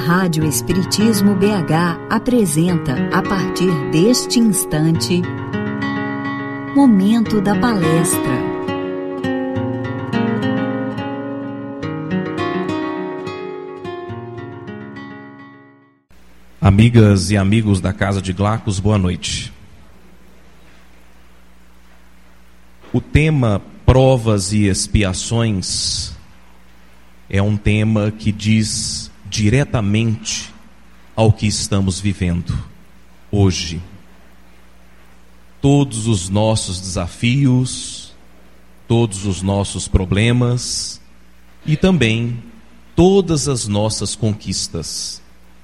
Rádio Espiritismo BH apresenta, a partir deste instante, Momento da Palestra. Amigas e amigos da Casa de Glacos, boa noite. O tema provas e expiações é um tema que diz diretamente ao que estamos vivendo hoje. Todos os nossos desafios, todos os nossos problemas e também todas as nossas conquistas.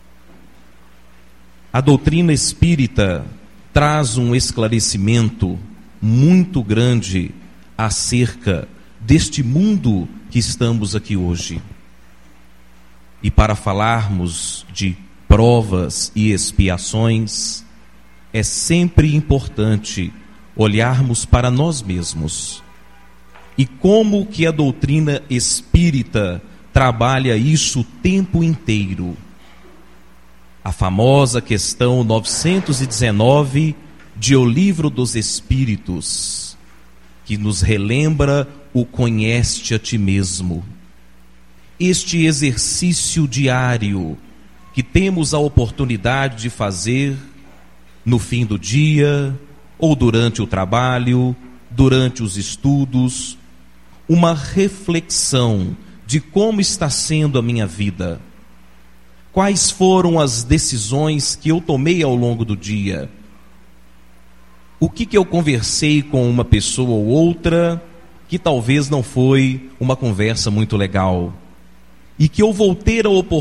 A doutrina espírita traz um esclarecimento muito grande acerca deste mundo que estamos aqui hoje. E para falarmos de provas e expiações, é sempre importante olharmos para nós mesmos. E como que a doutrina espírita trabalha isso o tempo inteiro. A famosa questão 919 de O Livro dos Espíritos, que nos relembra o conhece-te a ti mesmo. Este exercício diário que temos a oportunidade de fazer no fim do dia, ou durante o trabalho, durante os estudos, uma reflexão de como está sendo a minha vida. Quais foram as decisões que eu tomei ao longo do dia? O que eu conversei com uma pessoa ou outra que talvez não foi uma conversa muito legal? E que eu vou ter a oportunidade